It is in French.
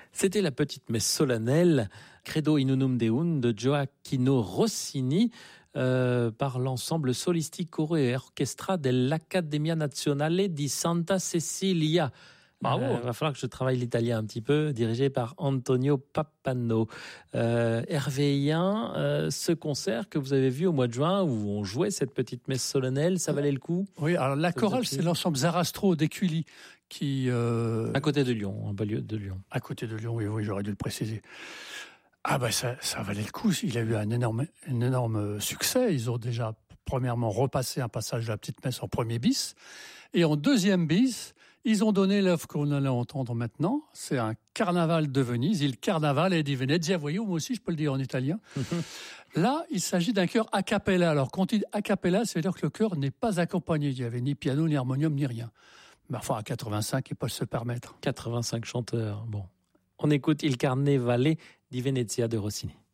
C'était la petite messe solennelle Credo in unum Deum de Gioacchino Rossini par l'ensemble Solistico e Orchestra dell'Accademia Nazionale di Santa Cecilia. Bravo. Va falloir que je travaille l'italien un petit peu, dirigé par Antonio Pappano. Hervé Hien, ce concert que vous avez vu au mois de juin où on jouait cette petite messe solennelle, ça valait le coup? Oui, alors la chorale, c'est l'ensemble Zarastro d'Écully qui... À côté de Lyon, en banlieue de Lyon. À côté de Lyon, oui, j'aurais dû le préciser. Ah ben ça valait le coup, il a eu un énorme succès. Ils ont déjà premièrement repassé un passage de la petite messe en premier bis. Et en deuxième bis, ils ont donné l'œuvre qu'on allait entendre maintenant. C'est un carnaval de Venise, il Carnavale di Venezia. Voyez, moi aussi je peux le dire en italien. Là, il s'agit d'un chœur a cappella. Alors quand il dit a cappella, ça veut dire que le chœur n'est pas accompagné. Il n'y avait ni piano, ni harmonium, ni rien. Mais enfin, à 85, ils peuvent se permettre. 85 chanteurs, bon. On écoute Il Carnevale di Venezia de Rossini.